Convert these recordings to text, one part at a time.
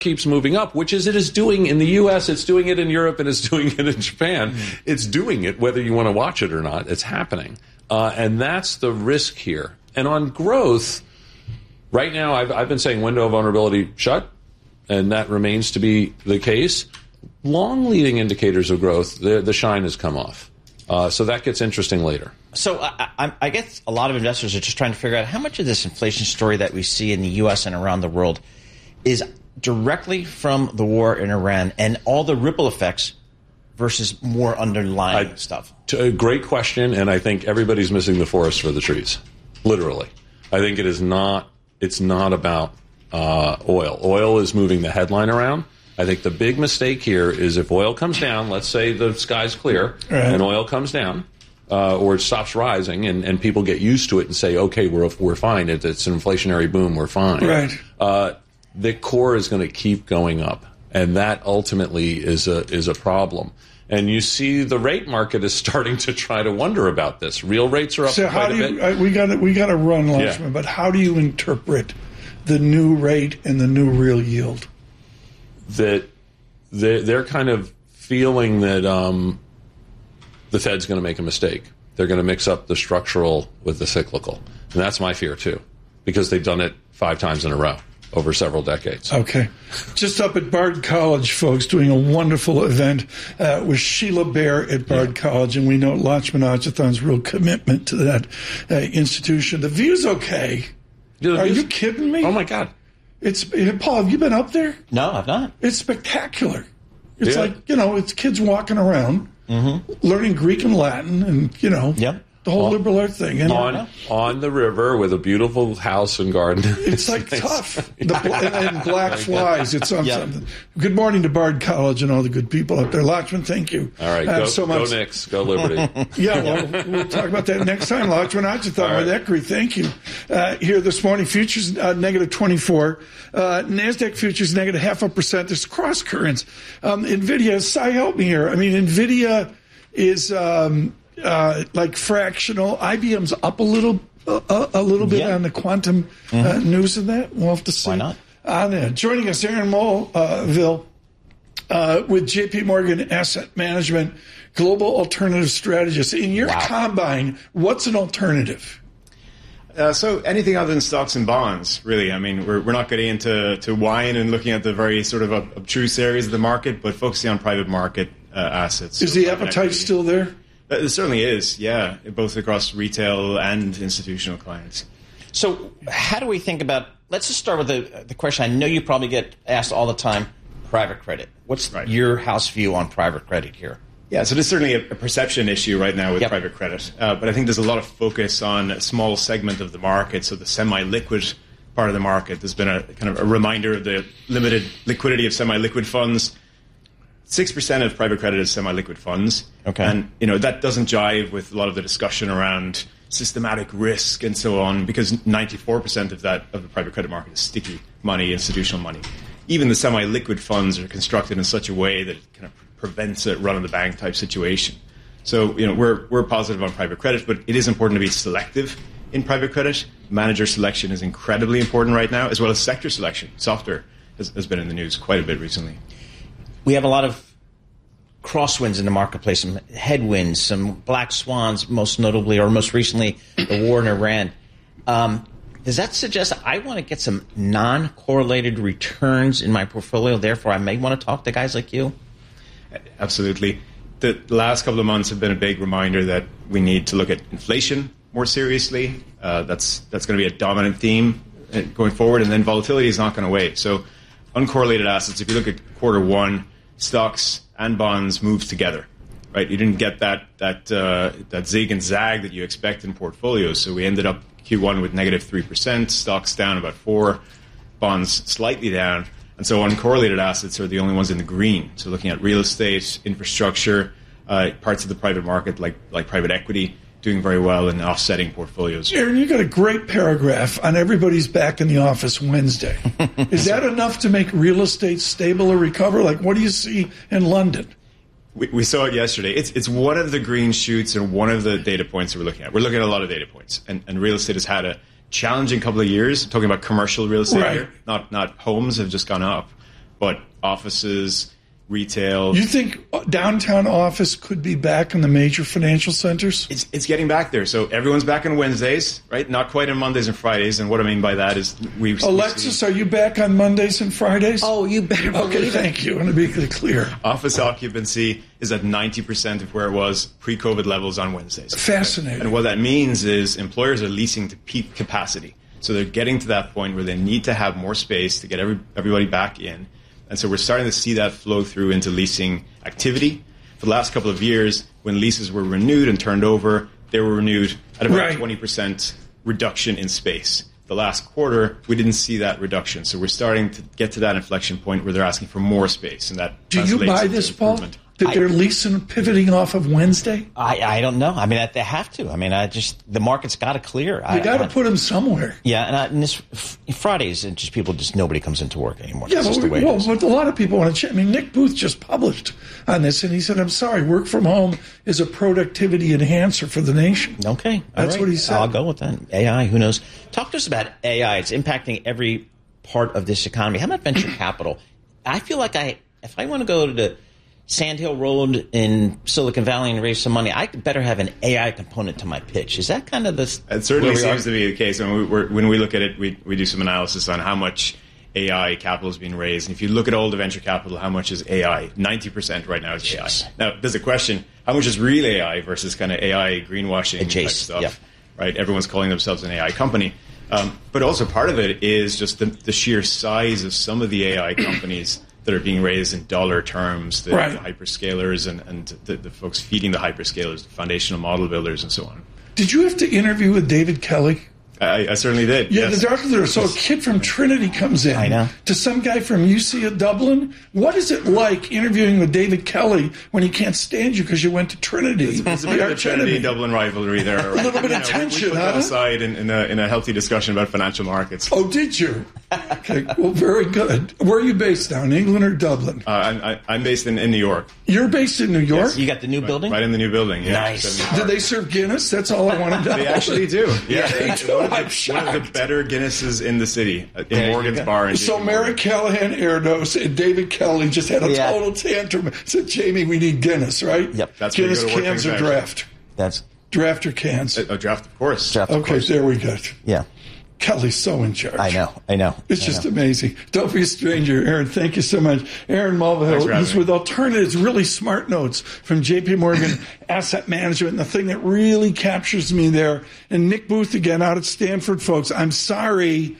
keeps moving up, which is it is doing in the U.S., it's doing it in Europe, and it's doing it in Japan. It's doing it whether you want to watch it or not. It's happening. And that's the risk here. And on growth, right now I've been saying window of vulnerability shut, and that remains to be the case. Long leading indicators of growth, the shine has come off. So that gets interesting later. So I guess a lot of investors are just trying to figure out how much of this inflation story that we see in the U.S. and around the world is directly from the war in Iran and all the ripple effects versus more underlying stuff. Great question, and I think everybody's missing the forest for the trees, literally. I think it's not about oil. Oil is moving the headline around. I think the big mistake here is if oil comes down, let's say the sky's clear, and oil comes down, or it stops rising, and people get used to it and say, okay, we're fine. It's an inflationary boom. We're fine. Right. The core is going to keep going up, and that ultimately is a problem. And you see the rate market is starting to try to wonder about this. Real rates are up quite a bit. We got to run, Lakshman, but how do you interpret the new rate and the new real yield? That they're kind of feeling that the Fed's going to make a mistake. They're going to mix up the structural with the cyclical. And that's my fear, too, because they've done it 5 times in a row over several decades. Okay. Just up at Bard College, folks, doing a wonderful event with Sheila Bair at Bard College, and we know Lakshman Achathan's real commitment to that institution. The view's okay. Are you kidding me? Oh, my God. Paul, have you been up there? No, I've not. It's spectacular. It's like, it's kids walking around, learning Greek and Latin, and, the whole liberal art thing. And on the river with a beautiful house and garden. It's like tough. And black flies. It's on something. Good morning to Bard College and all the good people up there. Lakshman, thank you. All right. Go Knicks. Go Liberty. We'll talk about that next time. Lakshman Achathan with Equity. Thank you. Here this morning, futures negative 24. NASDAQ futures negative 0.5%. There's cross currents. NVIDIA, Cy, help me here. I mean, NVIDIA is like fractional. IBM's up a little bit on the quantum news of that. We'll have to see. Why not? Joining us, Aaron Mulville with JP Morgan Asset Management, Global Alternative Strategist. In your combine, what's an alternative? So anything other than stocks and bonds, really. I mean, we're not getting into wine and looking at the very sort of obtruse areas of the market, but focusing on private market assets. Is the appetite still there? It certainly is, yeah, both across retail and institutional clients. So how do we think about, let's just start with the question I know you probably get asked all the time, private credit. What's your house view on private credit here? Yeah, so there's certainly a perception issue right now with private credit. But I think there's a lot of focus on a small segment of the market, so the semi-liquid part of the market. There's been a kind of a reminder of the limited liquidity of semi-liquid funds. 6% of private credit is semi-liquid funds. Okay. And, that doesn't jive with a lot of the discussion around systematic risk and so on, because 94% of the private credit market is sticky money, institutional money. Even the semi-liquid funds are constructed in such a way that it kind of prevents a run-of-the-bank type situation. So, we're positive on private credit, but it is important to be selective in private credit. Manager selection is incredibly important right now, as well as sector selection. Software has been in the news quite a bit recently. We have a lot of crosswinds in the marketplace, some headwinds, some black swans, most notably, or most recently, the war in Iran. Does that suggest I want to get some non-correlated returns in my portfolio? Therefore, I may want to talk to guys like you? Absolutely. The last couple of months have been a big reminder that we need to look at inflation more seriously. That's going to be a dominant theme going forward, and then volatility is not going to wait. So uncorrelated assets, if you look at quarter one, stocks and bonds moved together, right? You didn't get that zig and zag that you expect in portfolios. So we ended up Q1 with negative 3%, stocks down about 4%, bonds slightly down. And so uncorrelated assets are the only ones in the green. So looking at real estate, infrastructure, parts of the private market like private equity, doing very well and offsetting portfolios. Aaron, you got a great paragraph on everybody's back in the office Wednesday. Is that enough to make real estate stable or recover? Like, what do you see in London? We saw it yesterday. It's one of the green shoots and one of the data points that we're looking at. We're looking at a lot of data points. And real estate has had a challenging couple of years, talking about commercial real estate here. Not homes have just gone up. but offices, retail. You think downtown office could be back in the major financial centers? It's getting back there. So everyone's back on Wednesdays, right? Not quite on Mondays and Fridays. And what I mean by that is Alexis, are you back on Mondays and Fridays? Oh, you better believe Okay, it. thank you. I want to be clear. office occupancy is at 90% of where it was pre-COVID levels on Wednesdays. Fascinating. And what that means is employers are leasing to peak capacity. So they're getting to that point where they need to have more space to get everybody back in. And so we're starting to see that flow through into leasing activity. For the last couple of years, when leases were renewed and turned over, they were renewed at about 20% reduction in space. The last quarter, we didn't see that reduction. So we're starting to get to that inflection point where they're asking for more space. And that Do you buy this, Paul? That they're leasing pivoting off of Wednesday? I don't know. I mean, they have to. I mean, the market's got to clear. You got to put them somewhere. Yeah, and this Fridays, nobody comes into work anymore. Yeah, That's just the way it is. but a lot of people want to check. I mean, Nick Booth just published on this, and he said, I'm sorry, work from home is a productivity enhancer for the nation. Okay. That's what he said. I'll go with that. AI, who knows? Talk to us about AI. It's impacting every part of this economy. How about venture capital? I feel like if I want to go to the Sandhill Road in Silicon Valley and raise some money, I better have an AI component to my pitch. Is that kind of the... It certainly seems to be the case. When we look at it, we do some analysis on how much AI capital is being raised. And if you look at all the venture capital, how much is AI? 90% right now is AI. Now, there's a question, how much is real AI versus kind of AI greenwashing type stuff? Yeah. Right? Everyone's calling themselves an AI company. But also part of it is just the sheer size of some of the AI companies that are being raised in dollar terms, the hyperscalers and the folks feeding the hyperscalers, the foundational model builders, and so on. Did you have to interview with David Kelly? I certainly did. Yeah, yes. the doctor. So a kid from Trinity comes in. I know. To some guy from UC at Dublin. What is it like interviewing with David Kelly when he can't stand you because you went to Trinity? It's a bit of a Trinity-Dublin rivalry there. A little bit of tension, we put that aside in a healthy discussion about financial markets. Oh, did you? Okay, well, very good. Where are you based now, in England or Dublin? I'm based in New York. You're based in New York? Yes. You got the new building? Right in the new building, yeah. Nice. Do they serve Guinness? That's all I want to know. They actually do. Yeah, they do. I'm one shocked. of the better Guinnesses in the city, in Morgan's Bar. In So Mary Callahan Erdos and David Kelly just had a total tantrum. Said, Jamie, we need Guinness, right? Yep. That's Guinness cans or draft? That's Draft or cans? Draft, of course. Draft, of course. There we go. Yeah. Kelly's so in charge. I know. It's just amazing. Don't be a stranger. Aaron, thank you so much. Aaron Mulvihill, he's with Alternatives, really smart notes from JP Morgan Asset Management. And the thing that really captures me there, and Nick Booth again out at Stanford, folks, I'm sorry.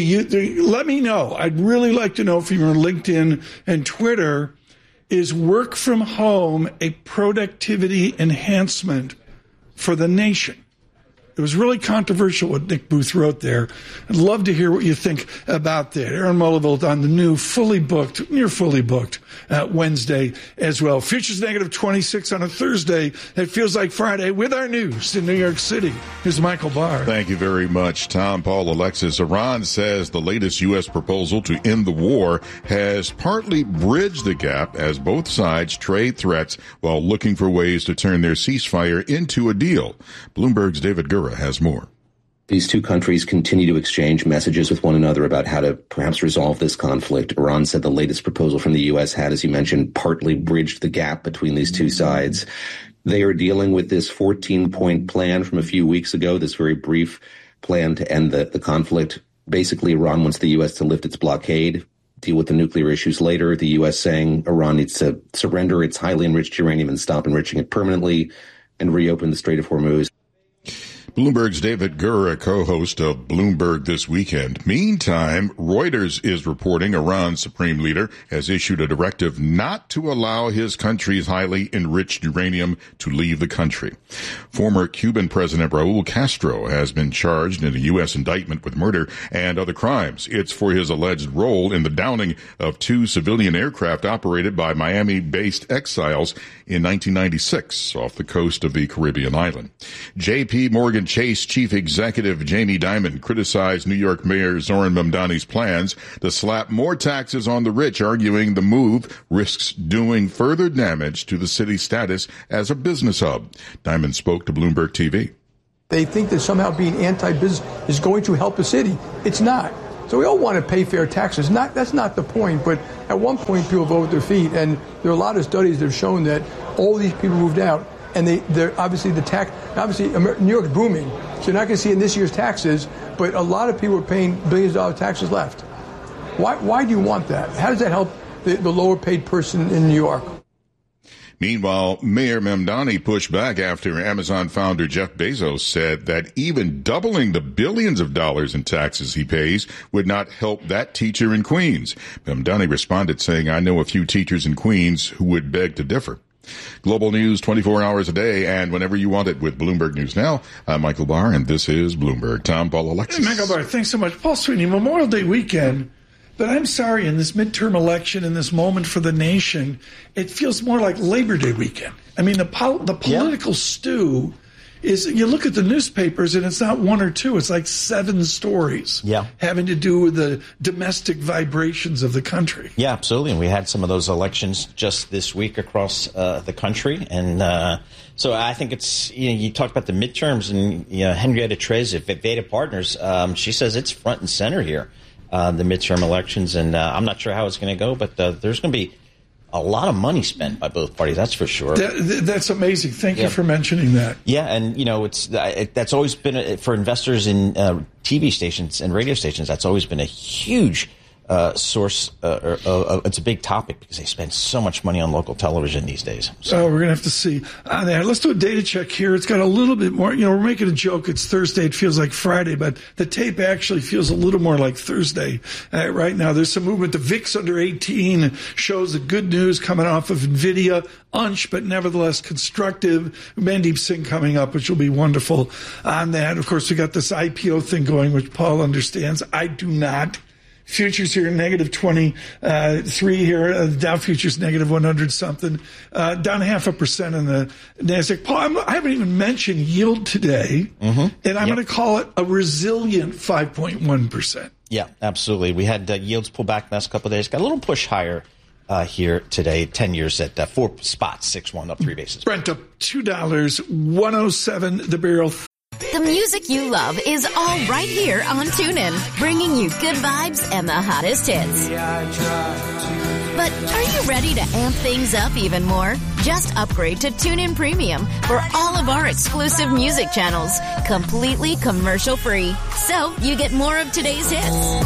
Let me know. I'd really like to know from your LinkedIn and Twitter, is work from home a productivity enhancement for the nation? It was really controversial what Nick Booth wrote there. I'd love to hear what you think about that. Aaron Mulvihill on the new near fully booked Wednesday as well. Futures negative 26 on a Thursday. It feels like Friday with our news in New York City. Here's Michael Barr. Thank you very much, Tom, Paul, Alexis. Iran says the latest U.S. proposal to end the war has partly bridged the gap as both sides trade threats while looking for ways to turn their ceasefire into a deal. Bloomberg's David Gura has more. These two countries continue to exchange messages with one another about how to perhaps resolve this conflict. Iran said the latest proposal from the U.S. had, as you mentioned, partly bridged the gap between these two sides. They are dealing with this 14-point plan from a few weeks ago, this very brief plan to end the conflict. Basically, Iran wants the U.S. to lift its blockade, deal with the nuclear issues later. The U.S. saying Iran needs to surrender its highly enriched uranium and stop enriching it permanently and reopen the Strait of Hormuz. Bloomberg's David Gura, co-host of Bloomberg This Weekend. Meantime, Reuters is reporting Iran's supreme leader has issued a directive not to allow his country's highly enriched uranium to leave the country. Former Cuban President Raul Castro has been charged in a U.S. indictment with murder and other crimes. It's for his alleged role in the downing of two civilian aircraft operated by Miami-based exiles in 1996 off the coast of the Caribbean island. J.P. Morgan Chase chief executive Jamie Dimon criticized New York Mayor Zohran Mamdani's plans to slap more taxes on the rich, arguing the move risks doing further damage to the city's status as a business hub. Dimon spoke to Bloomberg TV. They think that somehow being anti-business is going to help a city. It's not. So we all want to pay fair taxes. That's not the point, but at one point people vote with their feet, and there are a lot of studies that have shown that all these people moved out, and they're obviously New York's booming, so you're not going to see in this year's taxes, but a lot of people are paying billions of dollars taxes left. Why do you want that? How does that help the lower paid person in New York? Meanwhile, Mayor Mamdani pushed back after Amazon founder Jeff Bezos said that even doubling the billions of dollars in taxes he pays would not help that teacher in Queens. Mamdani responded saying, I know a few teachers in Queens who would beg to differ. Global news 24 hours a day and whenever you want it with Bloomberg News Now. I'm Michael Barr, and this is Bloomberg. Tom, Paul, Alexis. Hey, Michael Barr, thanks so much. Paul Sweeney, Memorial Day weekend. But I'm sorry, in this midterm election, in this moment for the nation, it feels more like Labor Day weekend. I mean, the political stew is, you look at the newspapers and it's not one or two, it's like 7 stories having to do with the domestic vibrations of the country. Yeah, absolutely. And we had some of those elections just this week across the country. And so I think it's, you talked about the midterms, and Henrietta Trez at Veda Partners, she says it's front and center here. The midterm elections, and I'm not sure how it's going to go, but there's going to be a lot of money spent by both parties, that's for sure. That's amazing. Thank you for mentioning that. Yeah, and that's always been for investors in TV stations and radio stations. That's always been a huge source. It's a big topic because they spend so much money on local television these days. So we're going to have to see on that. Let's do a data check here. It's got a little bit more, we're making a joke. It's Thursday. It feels like Friday, but the tape actually feels a little more like Thursday right now. There's some movement. The VIX under 18 shows the good news coming off of NVIDIA. But nevertheless constructive. Mandeep Singh coming up, which will be wonderful on that. Of course, we got this IPO thing going, which Paul understands. I do not. Futures here negative 23 here. Dow futures negative 100 something. Down 0.5% in the Nasdaq. Paul, I haven't even mentioned yield today, and I'm going to call it a resilient 5.1%. Yeah, absolutely. We had yields pull back the last couple of days. Got a little push higher here today. 10 years at 4 spots, 6.1 up 3 basis. Brent up $2, 107 the barrel. The music you love is all right here on TuneIn, bringing you good vibes and the hottest hits. But are you ready to amp things up even more? Just upgrade to TuneIn Premium for all of our exclusive music channels, completely commercial-free. So you get more of today's hits,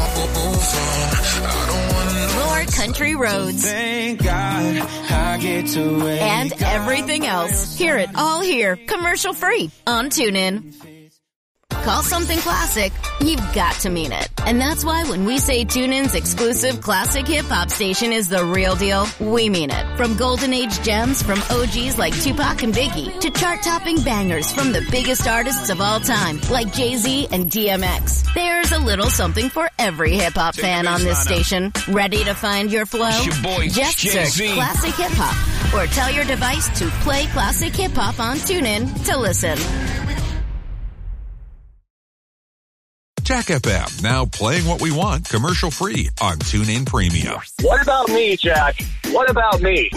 more country roads, thank God I get to and everything else. Hear it all here, commercial-free on TuneIn. Call something classic, you've got to mean it. And that's why when we say TuneIn's exclusive classic hip-hop station is the real deal, we mean it. From golden age gems from OGs like Tupac and Biggie to chart-topping bangers from the biggest artists of all time like Jay-Z and DMX. There's a little something for every hip-hop fan on this station. Ready to find your flow? Just search Classic Hip-Hop or tell your device to play Classic Hip-Hop on TuneIn to listen. Jack FM, now playing what we want commercial-free on TuneIn Premium. What about me, Jack? What about me?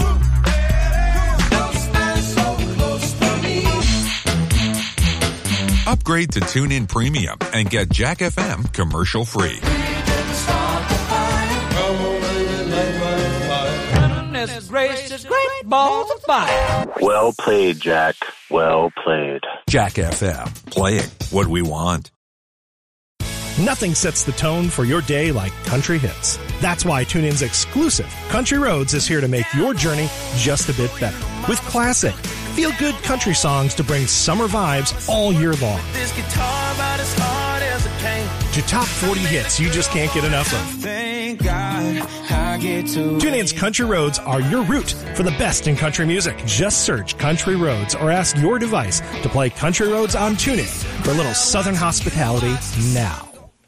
Upgrade to TuneIn Premium and get Jack FM commercial-free. Well played, Jack. Well played. Jack FM, playing what we want. Nothing sets the tone for your day like country hits. That's why TuneIn's exclusive Country Roads is here to make your journey just a bit better. With classic, feel-good country songs to bring summer vibes all year long. This guitar about as hard as it came. To top 40 hits you just can't get enough of. Thank God I get to TuneIn's Country Roads are your route for the best in country music. Just search Country Roads or ask your device to play Country Roads on TuneIn for a little southern hospitality now.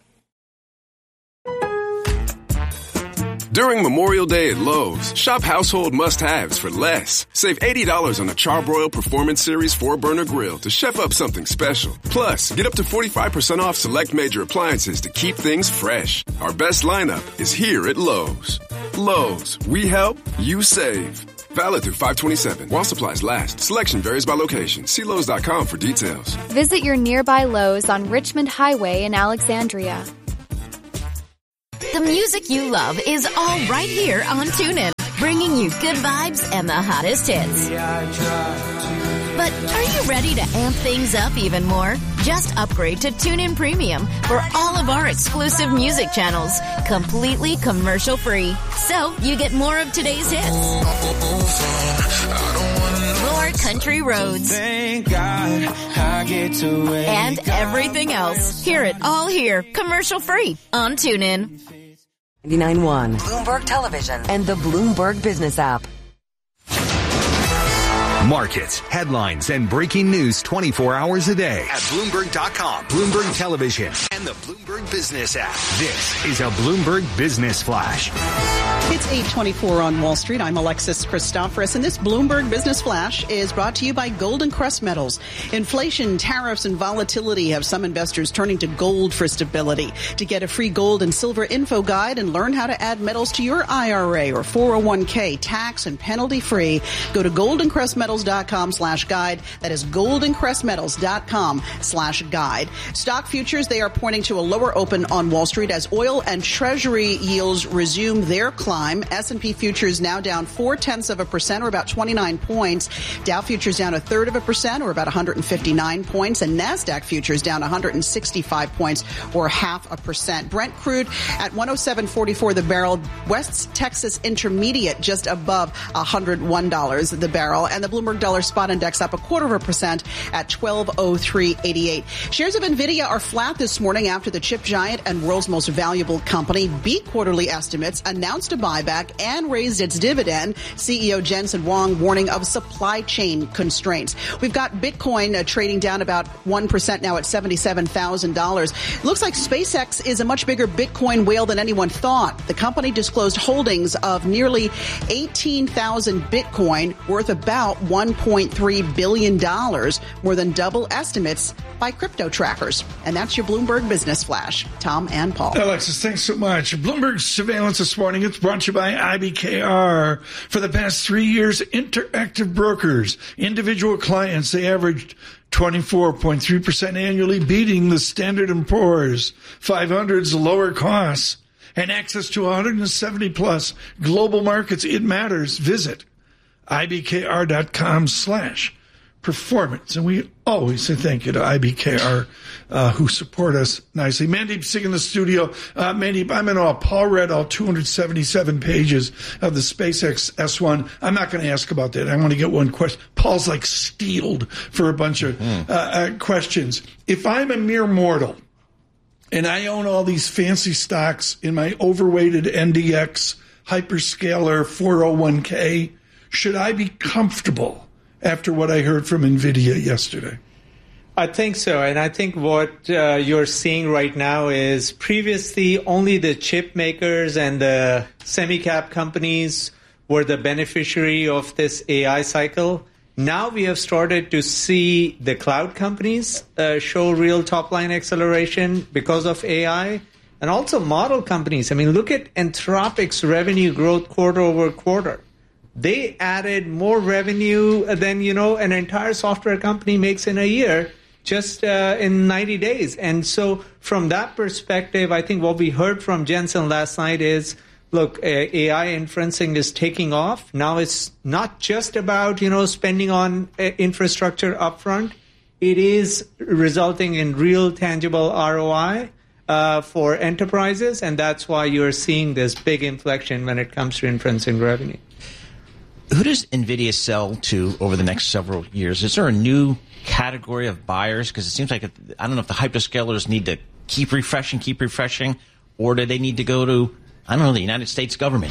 During Memorial Day at Lowe's, shop household must-haves for less. Save $80 on a Charbroil Performance Series 4-burner grill to chef up something special. Plus, get up to 45% off select major appliances to keep things fresh. Our best lineup is here at Lowe's. Lowe's, we help, you save. Valid through 5/27 while supplies last. Selection varies by location. See Lowe's.com for details. Visit your nearby Lowe's on Richmond Highway in Alexandria. music you love is all right here on TuneIn, bringing you good vibes and the hottest hits. But are you ready to amp things up even more? Just upgrade to TuneIn Premium for all of our exclusive music channels, completely commercial-free. So you get more of today's hits, more country roads, Thank God I get to wake and everything else. Hear it all here, commercial-free on TuneIn. 99.1 Bloomberg Television and the Bloomberg Business app. Markets, headlines, and breaking news 24 hours a day at Bloomberg.com, Bloomberg Television, and the Bloomberg Business app. This is a Bloomberg Business Flash. It's 8:24 on Wall Street. I'm Alexis Christoforous, and this Bloomberg Business Flash is brought to you by Golden Crest Metals. Inflation, tariffs, and volatility have some investors turning to gold for stability. To get a free gold and silver info guide and learn how to add metals to your IRA or 401k tax and penalty free, go to goldencrestmetals.com/guide. That is goldencrestmetals.com/guide. Stock futures, they are pointing to a lower open on Wall Street as oil and treasury yields resume their climb. S&P futures now down 0.4%, or about 29 points. Dow futures down 0.33%, or about 159 points. And NASDAQ futures down 165 points, or 0.5%. Brent crude at $107.44 the barrel. West Texas Intermediate just above $101 the barrel. And the Bloomberg Dollar Spot Index up 0.25% at 1203.88. Shares of NVIDIA are flat this morning after the chip giant and world's most valuable company beat quarterly estimates, announced a buyback, and raised its dividend. CEO Jensen Huang warning of supply chain constraints. We've got Bitcoin trading down about 1% now at $77,000. Looks like SpaceX is a much bigger Bitcoin whale than anyone thought. The company disclosed holdings of nearly 18,000 Bitcoin worth about $1.3 billion, more than double estimates by crypto trackers. And that's your Bloomberg Business Flash. Tom and Paul. Alexis, thanks so much. Bloomberg Surveillance this morning. It's brought to you by IBKR. For the past 3 years, Interactive Brokers, individual clients, they averaged 24.3% annually, beating the Standard & Poor's 500's lower costs and access to 170 plus global markets. It matters. Visit IBKR.com/performance. And we always say thank you to IBKR, who support us nicely. Mandeep Singh in the studio. Mandeep, I'm in awe. Paul read all 277 pages of the SpaceX S1. I'm not going to ask about that. I want to get one question. Paul's like steeled for a bunch of questions. If I'm a mere mortal and I own all these fancy stocks in my overweighted NDX hyperscaler 401k, should I be comfortable after what I heard from NVIDIA yesterday? I think so. And I think what you're seeing right now is previously only the chip makers and the semi-cap companies were the beneficiary of this AI cycle. Now we have started to see the cloud companies show real top-line acceleration because of AI, and also model companies. I mean, look at Anthropic's revenue growth quarter over quarter. They added more revenue than, an entire software company makes in a year, just in 90 days. And so from that perspective, I think what we heard from Jensen last night is, look, AI inferencing is taking off. Now it's not just about, spending on infrastructure upfront. It is resulting in real tangible ROI for enterprises. And that's why you're seeing this big inflection when it comes to inferencing revenue. Who does NVIDIA sell to over the next several years? Is there a new category of buyers? Because it seems like, I don't know if the hyperscalers need to keep refreshing, or do they need to go to, I don't know, the United States government?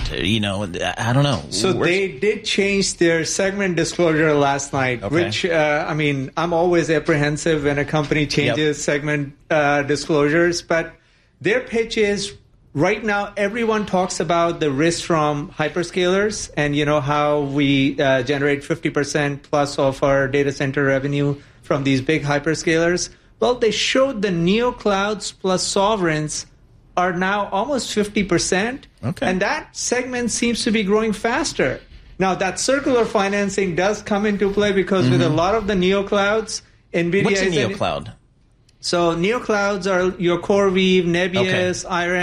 I don't know. So they did change their segment disclosure last night, which, I'm always apprehensive when a company changes segment disclosures. But their pitch is, right now, everyone talks about the risk from hyperscalers and, how we generate 50% plus of our data center revenue from these big hyperscalers. Well, they showed the neoclouds plus sovereigns are now almost 50%. Okay. And that segment seems to be growing faster. Now, that circular financing does come into play because with a lot of the neoclouds, NVIDIA What's a neocloud? So neoclouds are your CoreWeave, Nebius, Iron.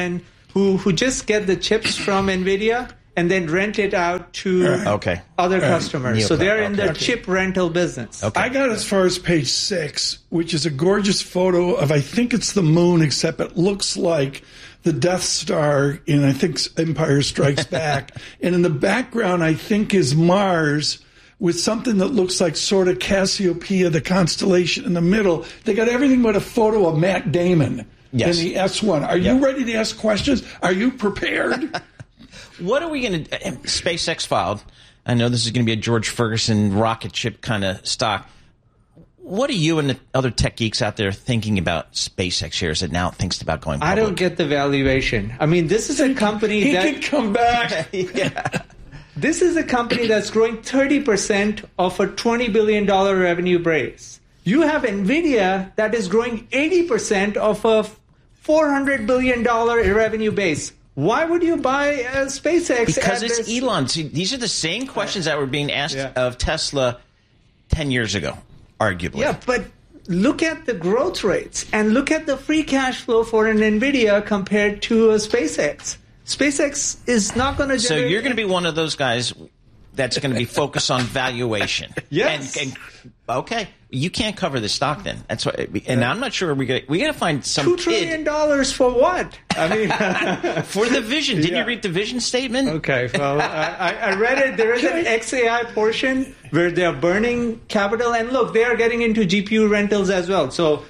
who just get the chips from NVIDIA and then rent it out to other customers. So they're in the chip rental business. I got as far as page 6, which is a gorgeous photo of, I think it's the moon, except it looks like the Death Star in, I think, Empire Strikes Back. And in the background, I think, is Mars with something that looks like sort of Cassiopeia, the constellation in the middle. They got everything but a photo of Matt Damon in the S1. Are you ready to ask questions? Are you prepared? What are we going to... SpaceX filed. I know this is going to be a George Ferguson rocket ship kind of stock. What are you and the other tech geeks out there thinking about SpaceX shares that now thinks about going public? I don't get the valuation. I mean, this is a company that... He can come back. This is a company that's growing 30% of a $20 billion revenue base. You have NVIDIA that is growing 80% of a $400 billion revenue base. Why would you buy SpaceX? Because it's Elon. See, these are the same questions that were being asked of Tesla 10 years ago, arguably. Yeah, but look at the growth rates and look at the free cash flow for an NVIDIA compared to a SpaceX. SpaceX is not going to generate... So you're going to be one of those guys that's going to be focused on valuation. Yes. And okay, you can't cover the stock then. That's what. And I'm not sure we got to find some $2 trillion for what? I mean, for the vision. Did you read the vision statement? Okay, well, I read it. There is an XAI portion where they're burning capital, and look, they are getting into GPU rentals as well. So.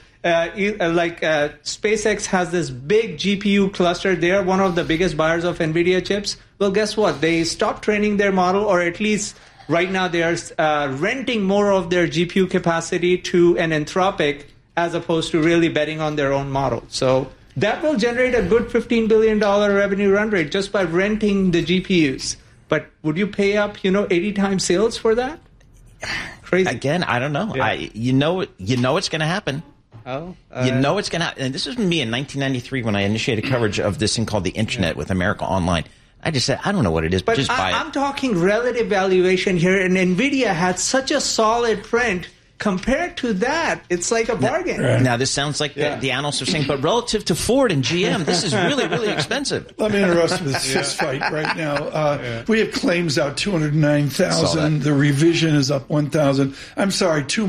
SpaceX has this big GPU cluster. They are one of the biggest buyers of NVIDIA chips. Well, guess what? They stopped training their model, or at least right now they are renting more of their GPU capacity to an Anthropic as opposed to really betting on their own model. So that will generate a good $15 billion revenue run rate just by renting the GPUs. But would you pay up, 80 times sales for that? Crazy. Again, I don't know. Yeah. You know it's going to happen. Oh, you know it's going to happen. And this was me in 1993 when I initiated coverage of this thing called the Internet with America Online. I just said, I don't know what it is, but just buy it. I'm talking relative valuation here, and NVIDIA had such a solid print. Compared to that, it's like a bargain. Now, this sounds like the analysts are saying, but relative to Ford and GM, this is really, really expensive. Let me interrupt with this fist fight right now. We have claims out 209,000. The revision is up 1,000. I'm sorry, two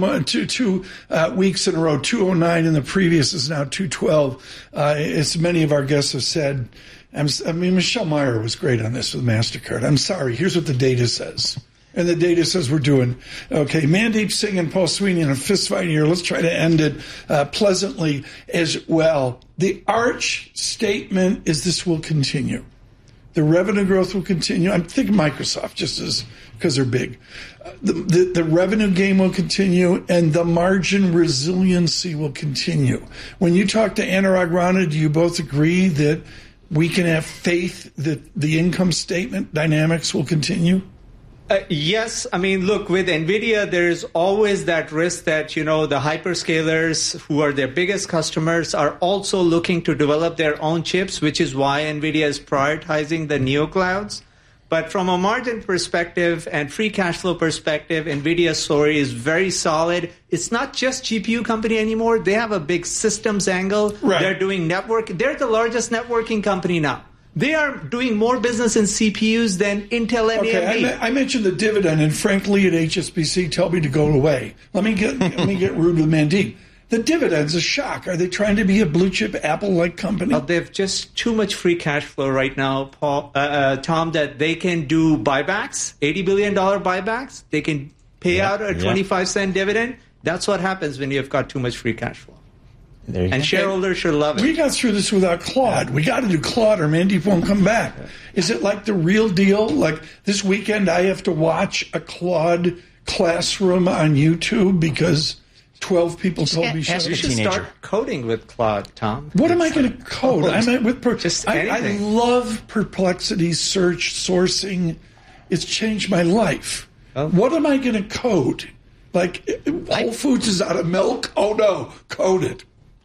weeks in a row, 209, and the previous is now 212. As many of our guests have said, Michelle Meyer was great on this with MasterCard. I'm sorry. Here's what the data says. And the data says we're doing okay. Mandeep Singh and Paul Sweeney in a fist fight here. Let's try to end it pleasantly as well. The arch statement is this will continue. The revenue growth will continue. I'm thinking Microsoft just as because they're big. The revenue game will continue, and the margin resiliency will continue. When you talk to Anurag Rana, do you both agree that we can have faith that the income statement dynamics will continue? Yes. I mean, look, with NVIDIA, there's always that risk that, the hyperscalers who are their biggest customers are also looking to develop their own chips, which is why NVIDIA is prioritizing the neoclouds. But from a margin perspective and free cash flow perspective, NVIDIA's story is very solid. It's not just GPU company anymore. They have a big systems angle. Right. They're doing network. They're the largest networking company now. They are doing more business in CPUs than Intel and AMD. I mentioned the dividend, and Frank Lee at HSBC told me to go away. Let me get rude with Mandeep. The dividend's a shock. Are they trying to be a blue chip Apple-like company? They have just too much free cash flow right now, Tom, that they can do buybacks, $80 billion buybacks. They can pay out a 25-cent dividend. That's what happens when you've got too much free cash flow. And shareholders should love it. We got through this without Claude. We got to do Claude or Mandeep won't come back. Is it like the real deal? Like this weekend I have to watch a Claude classroom on YouTube because 12 people told me you should start coding with Claude, Tom. What am I going to code? Just anything. I love Perplexity search sourcing. It's changed my life. Oh. What am I going to code? Like Whole Foods is out of milk? Oh no, code it.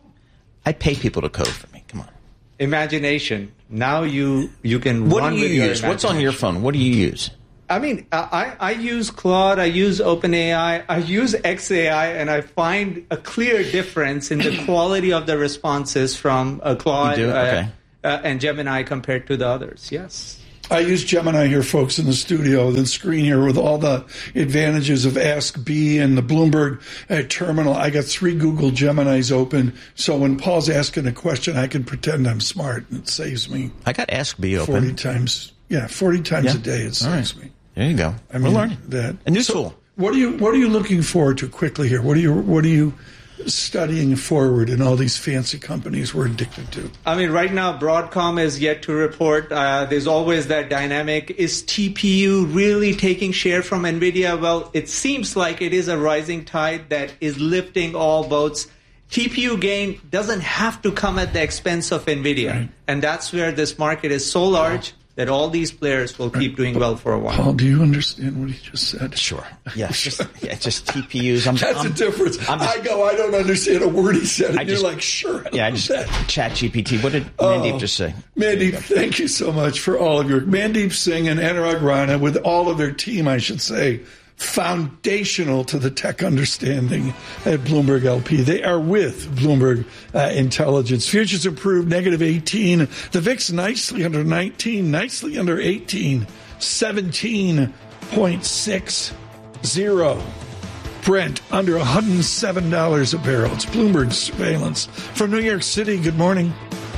I pay people to code for me. Come on. Imagination. Now you can What run do you with your use? What's on your phone? What do you use? I mean, I use Claude, I use OpenAI, I use XAI, and I find a clear difference in the quality of the responses from Claude. You do? Okay. and Gemini compared to the others. Yes. I use Gemini here, folks, in the studio, the screen here with all the advantages of Ask B and the Bloomberg terminal. I got 3 Google Geminis open, so when Paul's asking a question, I can pretend I'm smart, and it saves me. I got Ask B open 40 times. Yeah, 40 times a day. It saves me. There you go. I mean, we're learning that. A new tool. What are you looking forward to quickly here? What are you studying forward in all these fancy companies we're addicted to? I mean, right now, Broadcom is yet to report. There's always that dynamic. Is TPU really taking share from NVIDIA? Well, it seems like it is a rising tide that is lifting all boats. TPU gain doesn't have to come at the expense of NVIDIA. Right. And that's where this market is so large that all these players will keep doing well for a while. Paul, do you understand what he just said? Sure. Yeah, just TPUs. That's the difference. I don't understand a word he said, and you're like, sure. I just chat GPT. What did Mandeep just say? Mandeep, thank you so much for all of your... Mandeep Singh and Anurag Rana, with all of their team, I should say, foundational to the tech understanding at Bloomberg LP. They are with Bloomberg Intelligence. Futures improved, negative 18. The VIX nicely under 19, nicely under 18, 17.60. Brent under $107 a barrel. It's Bloomberg Surveillance. From New York City, good morning.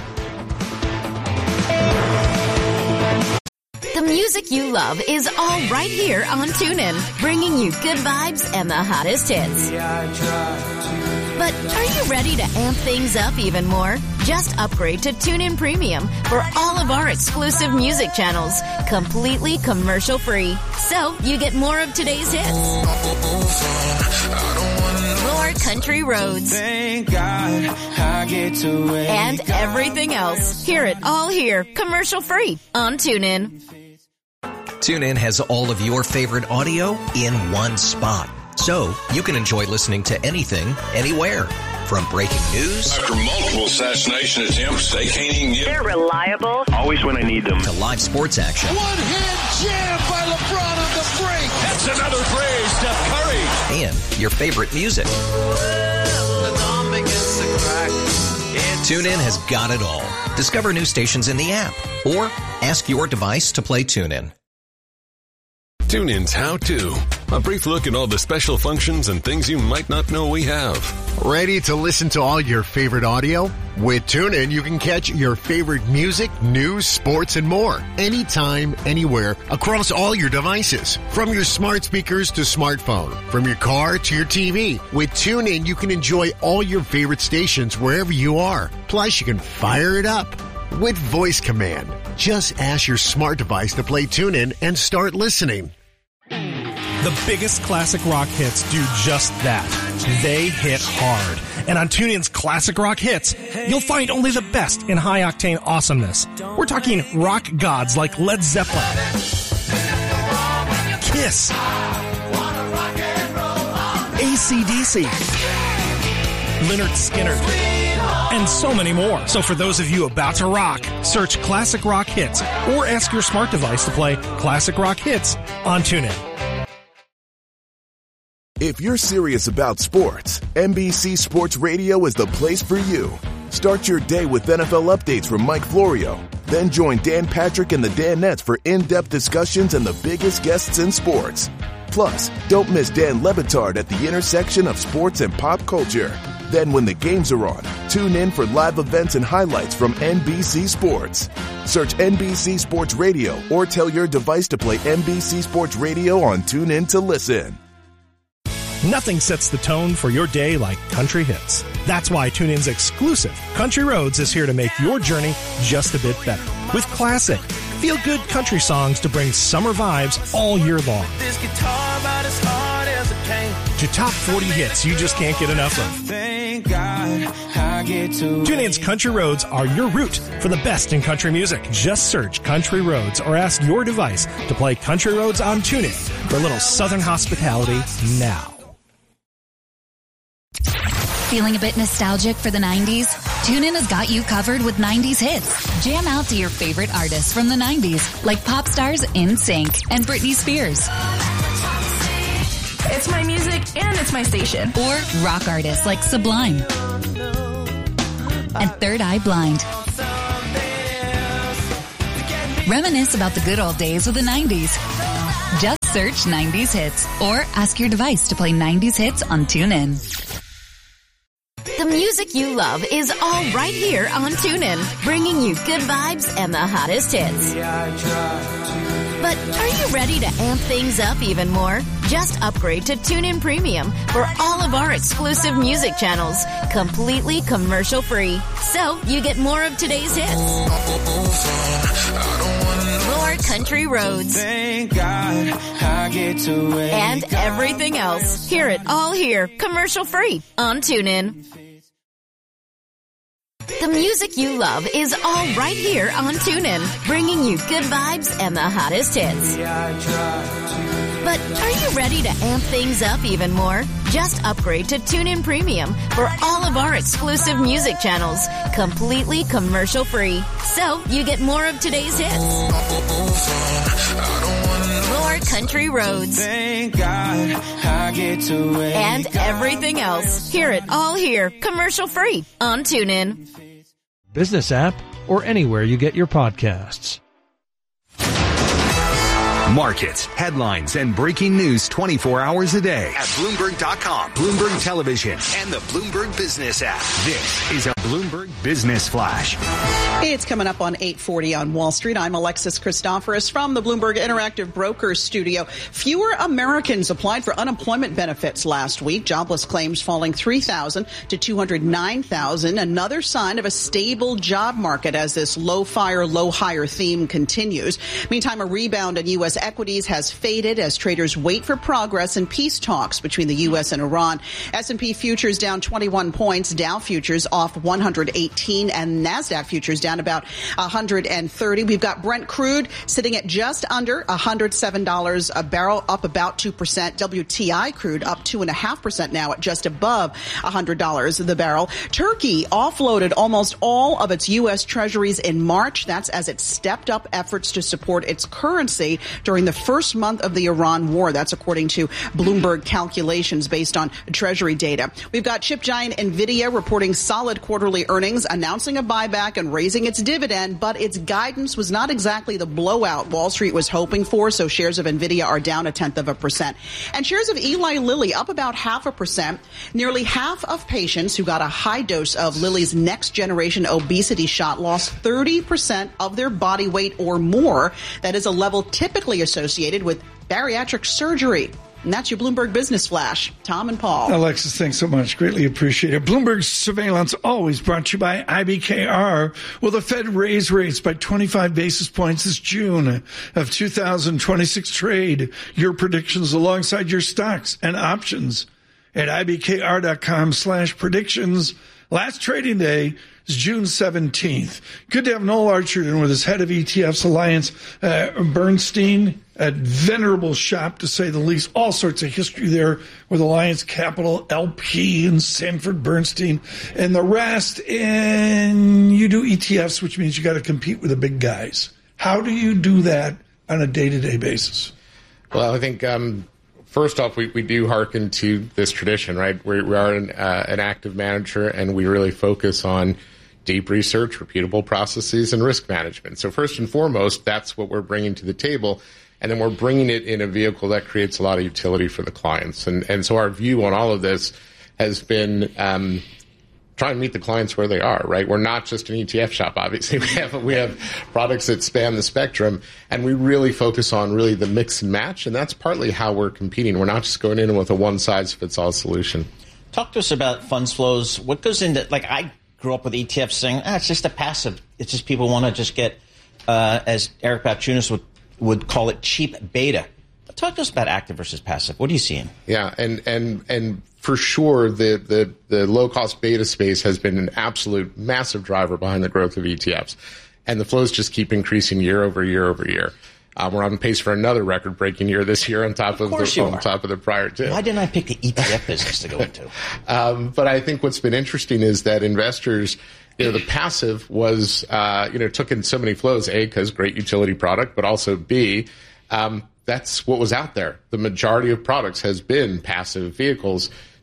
The music you love is all right here on TuneIn, bringing you good vibes and the hottest hits. But are you ready to amp things up even more? Just upgrade to TuneIn Premium for all of our exclusive music channels, completely commercial-free. So you get more of today's hits, more country roads, and everything else. Hear it all here, commercial-free on TuneIn. TuneIn has all of your favorite audio in one spot. So you can enjoy listening to anything, anywhere. From breaking news. After multiple assassination attempts, they can't even get... They're reliable. Always when I need them. To live sports action. One-hand jam by LeBron on the break. That's another three, Steph Curry. And your favorite music. TuneIn has got it all. Discover new stations in the app. Or ask your device to play TuneIn. TuneIn's How-To. A brief look at all the special functions and things you might not know we have. Ready to listen to all your favorite audio? With TuneIn, you can catch your favorite music, news, sports, and more. Anytime, anywhere, across all your devices. From your smart speakers to smartphone. From your car to your TV. With TuneIn, you can enjoy all your favorite stations wherever you are. Plus, you can fire it up with voice command. Just ask your smart device to play TuneIn and start listening. The biggest classic rock hits do just that. They hit hard. And on TuneIn's Classic Rock Hits, you'll find only the best in high-octane awesomeness. We're talking rock gods like Led Zeppelin, Kiss, AC/DC, Lynyrd Skynyrd, and so many more. So for those of you about to rock, search Classic Rock Hits or ask your smart device to play Classic Rock Hits on TuneIn. If you're serious about sports, NBC Sports Radio is the place for you. Start your day with NFL updates from Mike Florio. Then join Dan Patrick and the Danettes for in-depth discussions and the biggest guests in sports. Plus, don't miss Dan Le Batard at the intersection of sports and pop culture. Then when the games are on, tune in for live events and highlights from NBC Sports. Search NBC Sports Radio or tell your device to play NBC Sports Radio on TuneIn to listen. Nothing sets the tone for your day like country hits. That's why TuneIn's exclusive Country Roads is here to make your journey just a bit better. With classic, feel-good country songs to bring summer vibes all year long. This guitar about as hard as it came. To top 40 hits you just can't get enough of. Thank God I get to TuneIn's Country Roads are your route for the best in country music. Just search Country Roads or ask your device to play Country Roads on TuneIn for a little southern hospitality now. Feeling a bit nostalgic for the 90s? TuneIn has got you covered with 90s hits. Jam out to your favorite artists from the 90s, like pop stars NSYNC and Britney Spears. It's my music and it's my station. Or rock artists like Sublime and Third Eye Blind. Reminisce about the good old days with the 90s. Just search 90s Hits or ask your device to play 90s Hits on TuneIn. The music you love is all right here on TuneIn, bringing you good vibes and the hottest hits. But are you ready to amp things up even more? Just upgrade to TuneIn Premium for all of our exclusive music channels, completely commercial-free. So you get more of today's hits, more country roads, Thank God I get to wake and everything else. Hear it all here, commercial-free on TuneIn. The music you love is all right here on TuneIn, bringing you good vibes and the hottest hits. But are you ready to amp things up even more? Just upgrade to TuneIn Premium for all of our exclusive music channels, completely commercial-free. So you get more of today's hits, more country roads, Thank God I get to wake and everything else. Hear it all here, commercial-free on TuneIn. Business app, or anywhere you get your podcasts. Markets, headlines, and breaking news 24 hours a day at Bloomberg.com, Bloomberg Television, and the Bloomberg Business app. This is a Bloomberg Business Flash. It's coming up on 8:40 on Wall Street. I'm Alexis Christoforous from the Bloomberg Interactive Brokers studio. Fewer Americans applied for unemployment benefits last week. Jobless claims falling 3,000 to 209,000. Another sign of a stable job market as this low fire, low hire theme continues. Meantime, a rebound in U.S. equities has faded as traders wait for progress in peace talks between the U.S. and Iran. S&P futures down 21 points, Dow futures off 118, and NASDAQ futures down about 130. We've got Brent crude sitting at just under $107 a barrel, up about 2%. WTI crude up 2.5% now at just above $100 the barrel. Turkey offloaded almost all of its U.S. treasuries in March. That's as it stepped up efforts to support its currency during the first month of the Iran war. That's according to Bloomberg calculations based on Treasury data. We've got chip giant NVIDIA reporting solid quarterly earnings, announcing a buyback and raising its dividend, but its guidance was not exactly the blowout Wall Street was hoping for, so shares of NVIDIA are down 0.1%. And shares of Eli Lilly up about 0.5%. Nearly half of patients who got a high dose of Lilly's next generation obesity shot lost 30% of their body weight or more. That is a level typically associated with bariatric surgery. And that's your Bloomberg Business Flash. Tom and Paul. Alexis, thanks so much. Greatly appreciate it. Bloomberg Surveillance always brought to you by IBKR. Will the Fed raise rates by 25 basis points this June of 2026 trade? Your predictions alongside your stocks and options at IBKR.com/predictions. Last trading day is June 17th. Good to have Noel Archer in with his head of ETFs Alliance, Bernstein, a venerable shop to say the least. All sorts of history there with Alliance Capital, LP, and Sanford Bernstein, and the rest. And you do ETFs, which means you got to compete with the big guys. How do you do that on a day-to-day basis? Well, I think first off, we do hearken to this tradition, right? We are an active manager, and we really focus on deep research, repeatable processes, and risk management. So first and foremost, that's what we're bringing to the table. And then we're bringing it in a vehicle that creates a lot of utility for the clients. And so our view on all of this has been trying to meet the clients where they are, right? We're not just an ETF shop, obviously. We have products that span the spectrum, and we really focus on really the mix and match, and that's partly how we're competing. We're not just going in with a one-size-fits-all solution. Talk to us about funds flows. What goes into, like, I grew up with ETFs saying, it's just a passive. It's just people want to just get, as Eric Balchunas would call it, cheap beta. But talk to us about active versus passive. What are you seeing? Yeah, and for sure, the low-cost beta space has been an absolute massive driver behind the growth of ETFs. And the flows just keep increasing year over year over year. We're on pace for another record-breaking year this year on top of the prior two. Why didn't I pick the ETF business to go into? But I think what's been interesting is that investors, the passive was, took in so many flows, A, because great utility product, but also B, that's what was out there. The majority of products has been passive vehicles.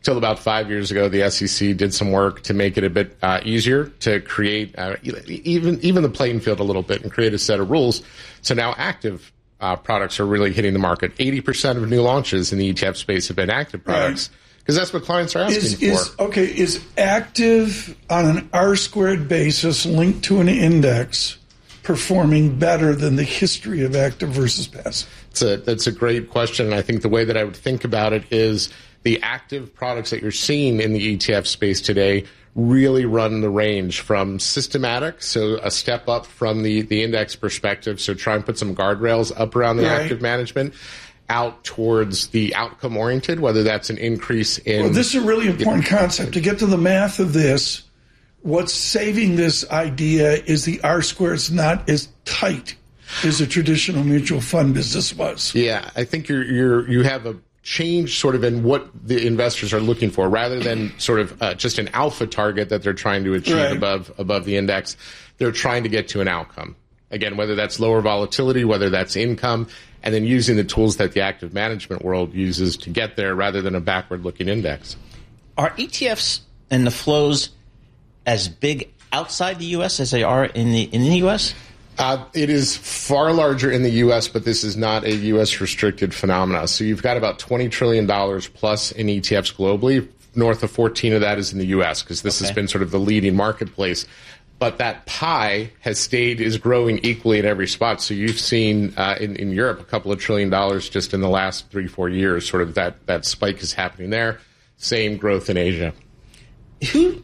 till about 5 years ago, the SEC did some work to make it a bit easier to create even the playing field a little bit and create a set of rules. So now active products are really hitting the market. 80% of new launches in the ETF space have been active products because that's what clients are asking for. Is active on an R-squared basis linked to an index performing better than the history of active versus passive? That's a great question, and I think the way that I would think about it is the active products that you're seeing in the ETF space today really run the range from systematic, so a step up from the index perspective, so try and put some guardrails up around the active management, out towards the outcome-oriented, whether that's an increase in... Well, this is a really important concept. To get to the math of this, what's saving this idea is the R-square is not as tight as a traditional mutual fund business was. Yeah, I think you have a change sort of in what the investors are looking for, rather than sort of just an alpha target that they're trying to achieve above the index. They're trying to get to an outcome. Again, whether that's lower volatility, whether that's income, and then using the tools that the active management world uses to get there rather than a backward-looking index. Are ETFs and the flows as big outside the U.S. as they are in the U.S.? It is far larger in the U.S., but this is not a U.S.-restricted phenomena. So you've got about $20 trillion plus in ETFs globally. North of 14 of that is in the U.S. because this has been sort of the leading marketplace. But that pie is growing equally in every spot. So you've seen in Europe a couple of $1 trillion just in the last 3-4 years. Sort of that spike is happening there. Same growth in Asia. Give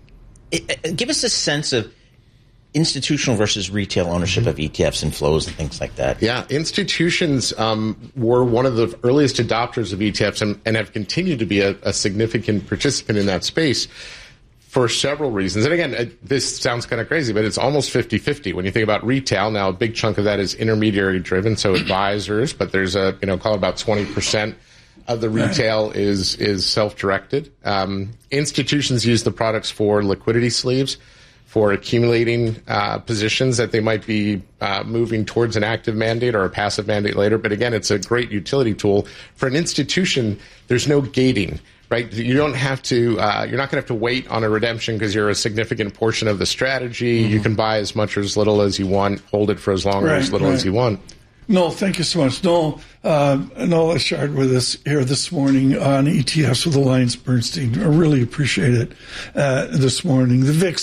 us a sense of institutional versus retail ownership of ETFs and flows and things like that. Yeah, institutions were one of the earliest adopters of ETFs and have continued to be a significant participant in that space for several reasons. And again, this sounds kind of crazy, but it's almost 50-50. When you think about retail, now a big chunk of that is intermediary driven, so advisors, but there's call it about 20% of the retail is self-directed. Institutions use the products for liquidity sleeves, for accumulating positions that they might be moving towards an active mandate or a passive mandate later. But again, it's a great utility tool. For an institution, there's no gating, right? You don't have to, you're not going to have to wait on a redemption because you're a significant portion of the strategy. You can buy as much or as little as you want, hold it for as long or as little as you want. Noel, thank you so much. Noel Achard with us here this morning on ETFs with AllianceBernstein. I really appreciate it this morning. The VIX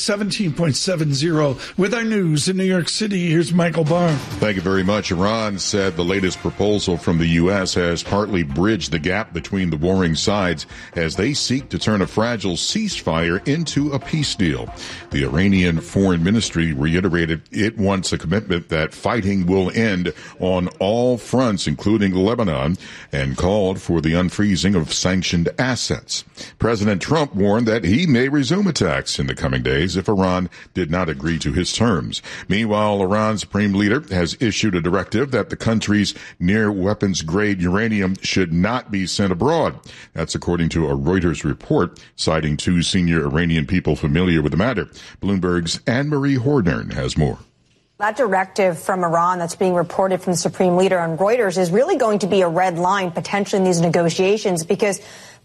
17.70 with our news in New York City. Here's Michael Barr. Thank you very much. Iran said the latest proposal from the U.S. has partly bridged the gap between the warring sides as they seek to turn a fragile ceasefire into a peace deal. The Iranian Foreign Ministry reiterated it wants a commitment that fighting will end on all fronts, including Lebanon, and called for the unfreezing of sanctioned assets. President Trump warned that he may resume attacks in the coming days if Iran did not agree to his terms. Meanwhile, Iran's supreme leader has issued a directive that the country's near weapons-grade uranium should not be sent abroad. That's according to a Reuters report citing two senior Iranian people familiar with the matter. Bloomberg's Anne-Marie Hornern has more. That directive from Iran that's being reported from the Supreme Leader on Reuters is really going to be a red line potentially in these negotiations because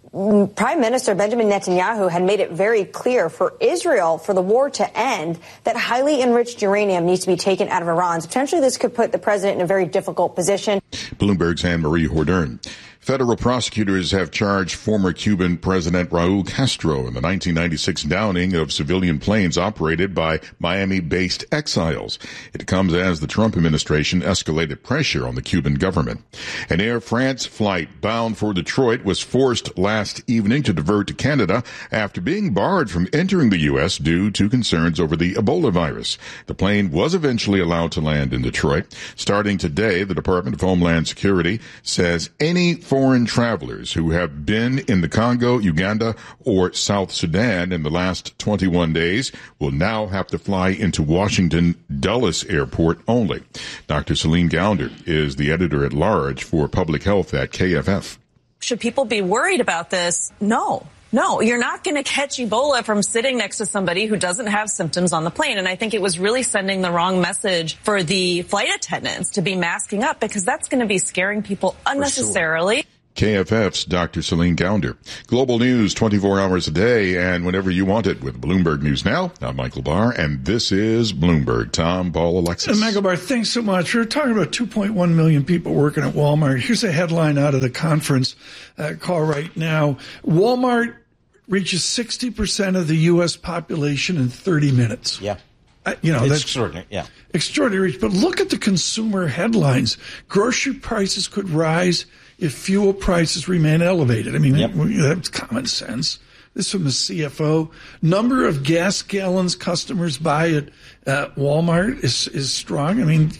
Prime Minister Benjamin Netanyahu had made it very clear for Israel, for the war to end, that highly enriched uranium needs to be taken out of Iran. So potentially this could put the president in a very difficult position. Bloomberg's Anne-Marie Hornern. Federal prosecutors have charged former Cuban President Raul Castro in the 1996 downing of civilian planes operated by Miami-based exiles. It comes as the Trump administration escalated pressure on the Cuban government. An Air France flight bound for Detroit was forced last evening to divert to Canada after being barred from entering the U.S. due to concerns over the Ebola virus. The plane was eventually allowed to land in Detroit. Starting today, the Department of Homeland Security says any foreign travelers who have been in the Congo, Uganda, or South Sudan in the last 21 days will now have to fly into Washington Dulles Airport only. Dr. Celine Gounder is the editor-at-large for Public Health at KFF. Should people be worried about this? No, you're not going to catch Ebola from sitting next to somebody who doesn't have symptoms on the plane. And I think it was really sending the wrong message for the flight attendants to be masking up because that's going to be scaring people unnecessarily. KFF's Dr. Celine Gounder. Global news 24 hours a day and whenever you want it with Bloomberg News Now. I'm Michael Barr, and this is Bloomberg. Tom, Paul, Alexis. Michael Barr, thanks so much. We're talking about 2.1 million people working at Walmart. Here's a headline out of the conference call right now. Walmart reaches 60% of the U.S. population in 30 minutes. Yeah. That's extraordinary. Yeah. Extraordinary. But look at the consumer headlines. Grocery prices could rise if fuel prices remain elevated. I mean, that's common sense. This is from the CFO. Number of gas gallons customers buy at Walmart is strong. I mean,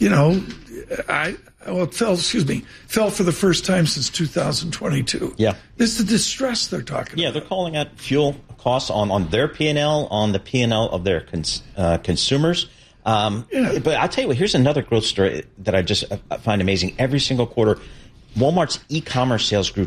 it fell for the first time since 2022. Yeah. This is the distress they're talking about. Yeah, they're calling out fuel costs on their P&L, on the P&L of their consumers. But I'll tell you what, here's another growth story that I just find amazing. Every single quarter, Walmart's e-commerce sales grew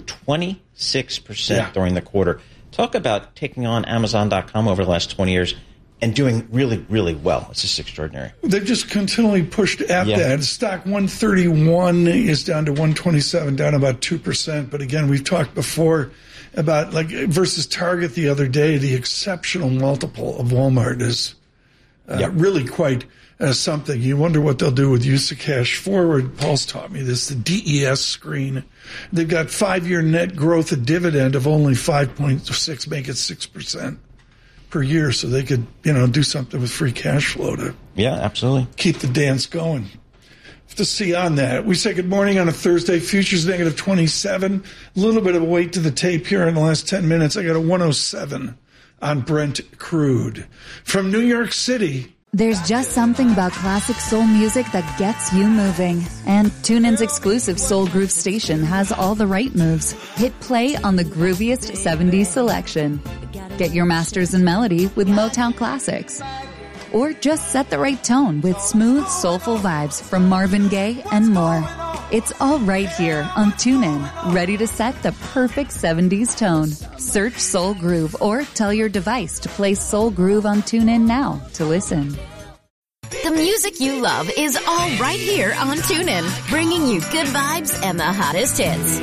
26% during the quarter. Talk about taking on Amazon.com over the last 20 years and doing really, really well. It's just extraordinary. They've just continually pushed at that. Stock 131 is down to 127, down about 2%. But again, we've talked before about versus Target the other day, the exceptional multiple of Walmart is really quite something. You wonder what they'll do with use of cash forward. Paul's taught me this, the DES screen. They've got 5-year net growth, a dividend of only 5.6, make it 6% per year, so they could, do something with free cash flow to absolutely keep the dance going. Have to see on that. We say good morning on a Thursday. Futures negative 27. A little bit of a weight to the tape here in the last 10 minutes. I got a 107 on Brent crude. From New York City, there's just something about classic soul music that gets you moving. And TuneIn's exclusive Soul Groove station has all the right moves. Hit play on the grooviest 70s selection. Get your masters in melody with Motown classics. Or just set the right tone with smooth, soulful vibes from Marvin Gaye and more. It's all right here on TuneIn, ready to set the perfect 70s tone. Search Soul Groove or tell your device to play Soul Groove on TuneIn now to listen. The music you love is all right here on TuneIn, bringing you good vibes and the hottest hits.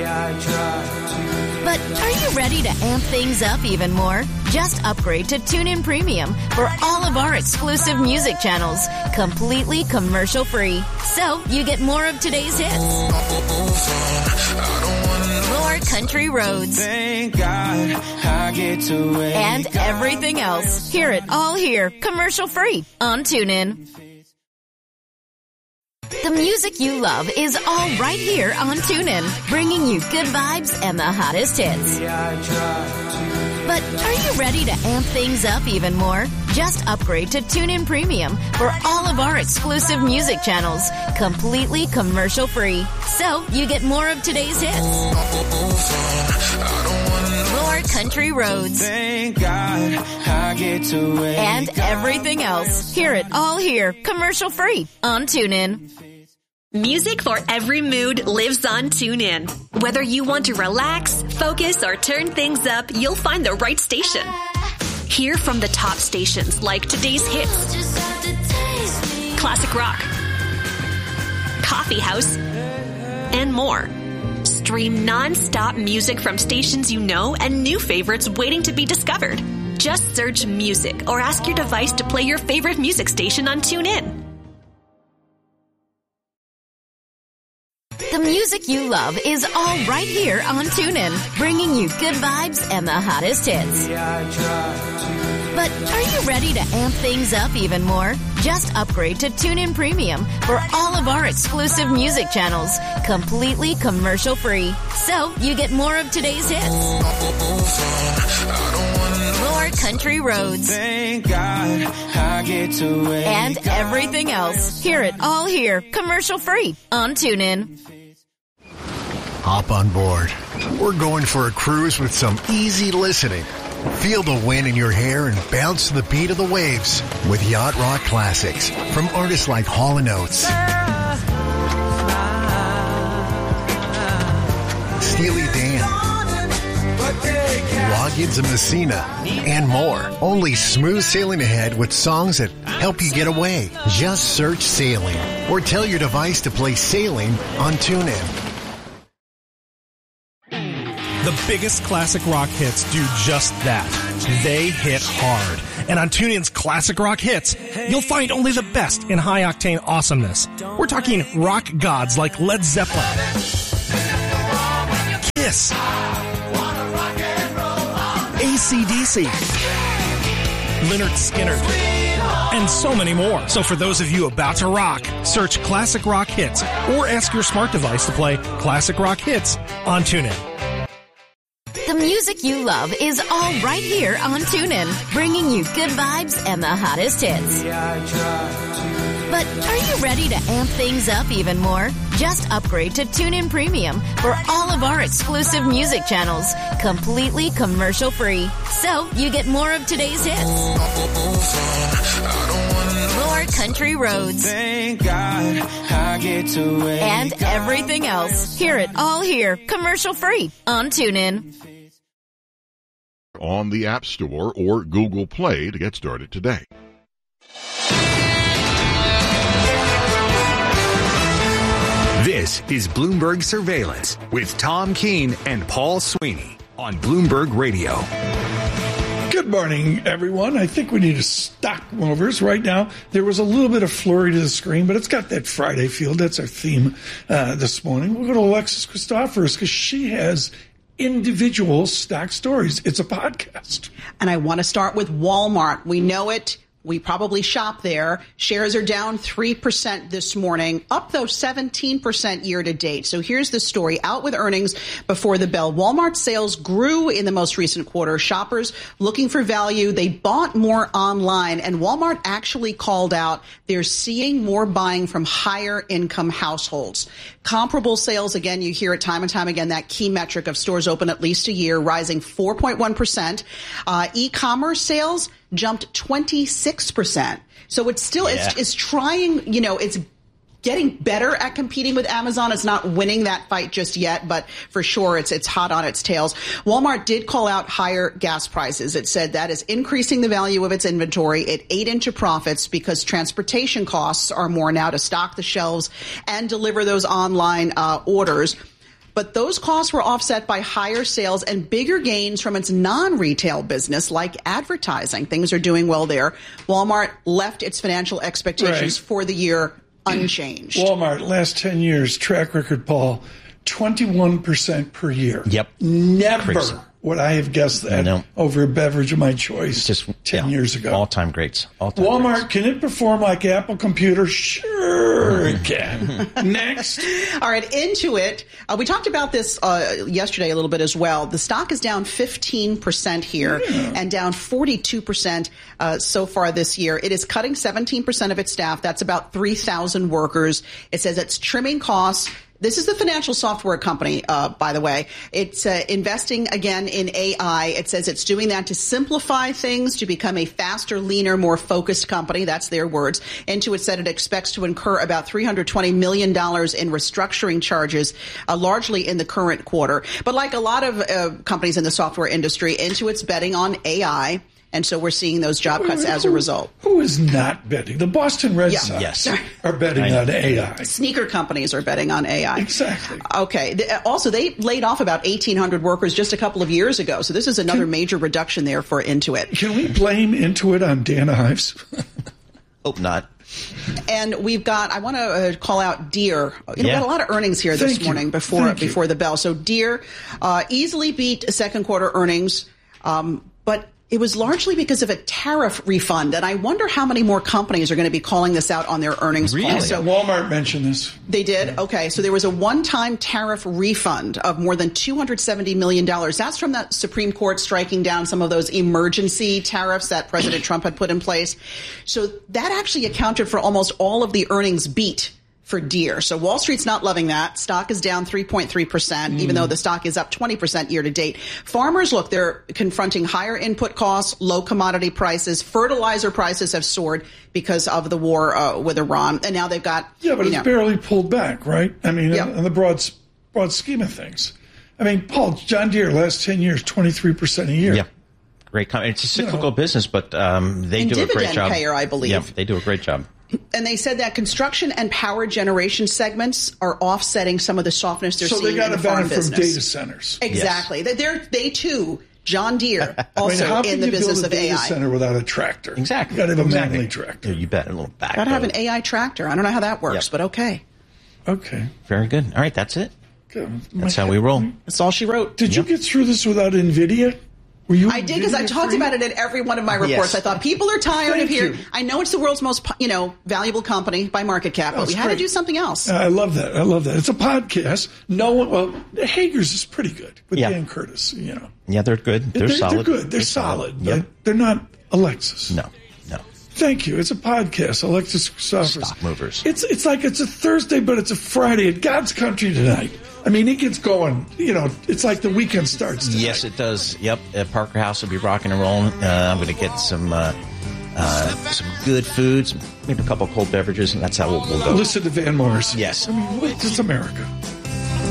But are you ready to amp things up even more? Just upgrade to TuneIn Premium for all of our exclusive music channels, completely commercial free. So you get more of today's hits, more country roads, thank God I get to wake and everything else. Hear it all here, commercial free on TuneIn. The music you love is all right here on TuneIn, bringing you good vibes and the hottest hits. But are you ready to amp things up even more? Just upgrade to TuneIn Premium for all of our exclusive music channels, completely commercial free. So you get more of today's hits, more country roads, thank God I get to wake and everything else. Hear it all here, commercial free on TuneIn. Music for every mood lives on TuneIn. Whether you want to relax, focus, or turn things up, you'll find the right station. Hear from the top stations like Today's Hits, Classic Rock, Coffee House, and more. Stream non-stop music from stations you know and new favorites waiting to be discovered. Just search music or ask your device to play your favorite music station on TuneIn. The music you love is all right here on TuneIn, bringing you good vibes and the hottest hits. But are you ready to amp things up even more? Just upgrade to TuneIn Premium for all of our exclusive music channels, completely commercial free. So you get more of today's hits, more country roads, thank God I get to wake and everything else. Hear it all here, commercial free on TuneIn. Hop on board. We're going for a cruise with some easy listening. Feel the wind in your hair and bounce to the beat of the waves with Yacht Rock classics from artists like Hall & Oates, Steely Dan, Loggins and Messina, and more. Only smooth sailing ahead with songs that help you get away. Just search Sailing or tell your device to play Sailing on TuneIn. The biggest classic rock hits do just that. They hit hard. And on TuneIn's Classic Rock Hits, you'll find only the best in high-octane awesomeness. We're talking rock gods like Led Zeppelin, Kiss, AC/DC, Lynyrd Skynyrd, and so many more. So for those of you about to rock, search Classic Rock Hits or ask your smart device to play Classic Rock Hits on TuneIn. The music you love is all right here on TuneIn, bringing you good vibes and the hottest hits. But are you ready to amp things up even more? Just upgrade to TuneIn Premium for all of our exclusive music channels, completely commercial-free. So you get more of today's hits, more country roads, Thank God I get to wake and everything else. Hear it all here, commercial-free on TuneIn. On the App Store or Google Play to get started today. This is Bloomberg Surveillance with Tom Keene and Paul Sweeney on Bloomberg Radio. Good morning, everyone. I think we need a stock movers right now. There was a little bit of flurry to the screen, but it's got that Friday feel. That's our theme this morning. We'll go to Alexis Christoforous because she has individual stock stories. It's a podcast. And I want to start with Walmart. We know it. We probably shop there. Shares are down 3% this morning, up though 17% year to date. So here's the story. Out with earnings before the bell. Walmart sales grew in the most recent quarter. Shoppers looking for value. They bought more online, and Walmart actually called out they're seeing more buying from higher income households. Comparable sales, again, you hear it time and time again, that key metric of stores open at least a year, rising 4.1%. E-commerce sales jumped 26%. So it's still, it's trying, it's getting better at competing with Amazon. It's not winning that fight just yet, but for sure it's hot on its tails. Walmart did call out higher gas prices. It said that is increasing the value of its inventory. It ate into profits because transportation costs are more now to stock the shelves and deliver those online orders. But those costs were offset by higher sales and bigger gains from its non-retail business like advertising. Things are doing well there. Walmart left its financial expectations for the year unchanged. Walmart, last 10 years, track record, Paul, 21% per year. Yep. Never Crazy. would I have guessed that over a beverage of my choice just 10 years ago. All-time greats. Walmart, can it perform like Apple Computer? Sure it can. Next. All right, Intuit. We talked about this yesterday a little bit as well. The stock is down 15% here and down 42% so far this year. It is cutting 17% of its staff. That's about 3,000 workers. It says it's trimming costs. This is the financial software company, by the way. It's investing again in AI. It says it's doing that to simplify things, to become a faster, leaner, more focused company. That's their words. Intuit said it expects to incur about $320 million in restructuring charges, largely in the current quarter. But like a lot of companies in the software industry, Intuit's betting on AI. And so we're seeing those job cuts as a result. Who is not betting? The Boston Red Sox are betting on AI. Sneaker companies are betting on AI. Exactly. Okay. Also, they laid off about 1,800 workers just a couple of years ago. So this is another major reduction there for Intuit. Can we blame Intuit on Dan Ives? Hope not. And we've got, I want to call out Deere. We had a lot of earnings here this morning before the bell. So Deere easily beat second quarter earnings, but it was largely because of a tariff refund. And I wonder how many more companies are going to be calling this out on their earnings call. So Walmart mentioned this. They did? Okay. So there was a one-time tariff refund of more than $270 million. That's from the Supreme Court striking down some of those emergency tariffs that President Trump had put in place. So that actually accounted for almost all of the earnings beat for Deere. So Wall Street's not loving that. Stock is down 3.3%, even though the stock is up 20% year to date. Farmers, look, they're confronting higher input costs, low commodity prices. Fertilizer prices have soared because of the war with Iran. And now they've got... Yeah, but it's barely pulled back, right? I mean, in the broad scheme of things. I mean, Paul, John Deere, last 10 years, 23% a year. Yeah. Great company. It's a cyclical business, but they do a great job. Dividend payer, I believe. Yeah, they do a great job. And they said that construction and power generation segments are offsetting some of the softness they're seeing in the farm business. So they got a benefit from data centers. Exactly. Yes. They too, John Deere, also in the business of AI. How can you build a data center without a tractor? Exactly. You got to have a manually tractor. You bet. A little back. Got to have an AI tractor. I don't know how that works, but okay. Okay. Very good. All right, that's it. That's how we roll. That's all she wrote. Did you get through this without NVIDIA? I did because I talked about it in every one of my reports. Yes. I thought people are tired of hearing. I know it's the world's most valuable company by market cap, but we had to do something else. I love that. It's a podcast. Hager's is pretty good with Dan Curtis. Yeah, they're good. They're solid. They're good. They're solid. Yep. They're not Alexis. No. Thank you. It's a podcast. Alexis Christophers. Stock movers. It's like it's a Thursday, but it's a Friday in God's country tonight. I mean, it gets going. It's like the weekend starts tonight. Yes, it does. Yep. Parker House will be rocking and rolling. I'm going to get some good foods, maybe a couple of cold beverages, and that's how we'll go. Listen to Van Morrison. Yes. I mean, it's America.